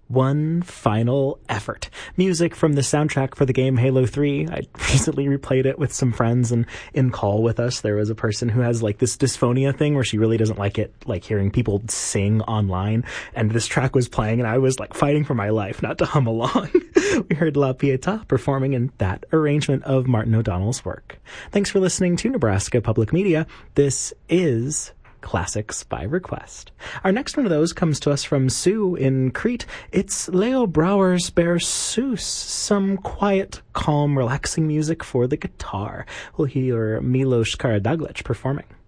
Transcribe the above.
One Final Effort. Music from the soundtrack for the game Halo 3. I recently replayed it with some friends, and in call with us, there was a person who has like this dysphonia thing where she really doesn't like it, like hearing people sing online. And this track was playing, and I was like fighting for my life not to hum along. We heard La Pietà performing in that arrangement of Martin O'Donnell's work. Thanks for listening to Nebraska Public Media. This is Classics by Request. Our next one of those comes to us from Sue in Crete. It's Leo Brouwer's Berceuse, some quiet, calm, relaxing music for the guitar. We'll hear Milos Karadzic performing.